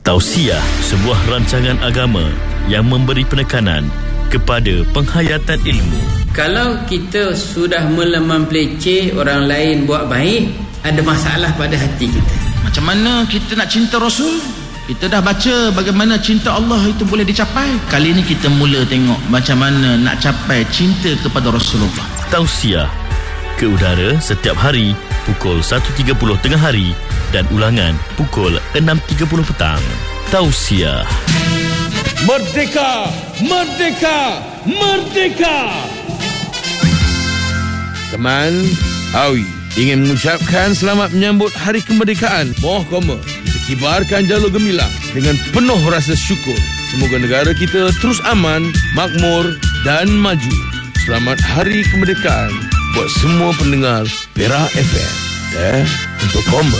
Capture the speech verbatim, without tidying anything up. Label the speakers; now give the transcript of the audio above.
Speaker 1: Tausiah, sebuah rancangan agama yang memberi penekanan kepada penghayatan ilmu.
Speaker 2: Kalau kita sudah mula mempeleceh orang lain buat baik, ada masalah pada hati kita.
Speaker 3: Macam mana kita nak cinta Rasul? Kita dah baca bagaimana cinta Allah itu boleh dicapai. Kali ini kita mula tengok macam mana nak capai cinta kepada Rasulullah.
Speaker 1: Tausiah ke udara setiap hari pukul satu tiga puluh tengah hari dan ulangan pukul enam tiga puluh petang. Tausiah.
Speaker 4: Merdeka! Merdeka! Merdeka! Teman, Awi ingin mengucapkan selamat menyambut Hari Kemerdekaan. Moh koma, kita kibarkan jalur gemilang dengan penuh rasa syukur. Semoga negara kita terus aman, makmur dan maju. Selamat Hari Kemerdekaan buat semua pendengar Perak F M. Eh, untuk koma.